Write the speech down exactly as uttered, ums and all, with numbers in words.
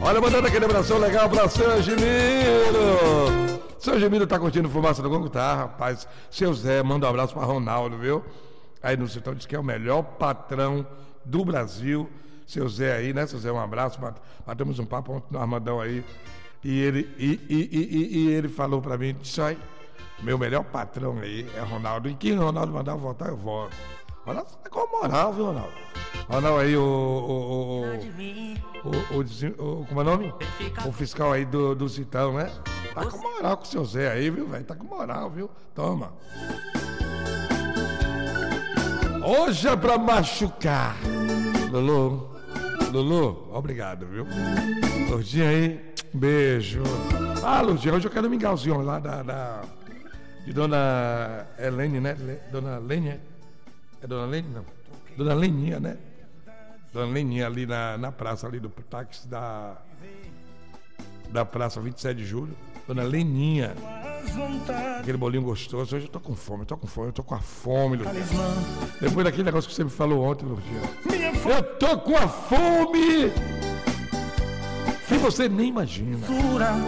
Olha, mandando aquele abração legal pra seu Gemiro. Seu Gemiro tá curtindo Fumaça do Gongo? Tá, rapaz. Seu Zé, manda um abraço pra Ronaldo, viu? Aí no Sertão diz que é o melhor patrão do Brasil. Seu Zé aí, né? Seu Zé, um abraço. Batemos um papo ontem no Armadão aí. E ele, e, e, e, e ele falou pra mim, disse, aí, meu melhor patrão aí é Ronaldo. E quem o Ronaldo mandar voltar, eu volto. Ronaldo tá com moral, viu, Ronaldo? Ronaldo aí, o... o, o, o, o, o, o como é o nome? O fiscal aí do, do Citão, né? Tá com moral com o seu Zé aí, viu, velho? Tá com moral, viu? Toma. Hoje é pra machucar. Lulu, Lulu, obrigado, viu? Lourdinha aí, beijo. Ah, Lourdinha, hoje eu quero um mingauzinho lá da, da... de Dona Helene, né? Dona Lênia. É Dona Lênia? Não. Dona Leninha, né? Dona Leninha ali na, na praça ali do táxi da... da praça vinte e sete de julho. Dona Leninha. Aquele bolinho gostoso. Hoje eu tô com fome, eu tô com fome, eu tô com a fome, Lourdinha. Depois daquele negócio que você me falou ontem, Lourdinha. Eu tô com a fome! E você nem imagina.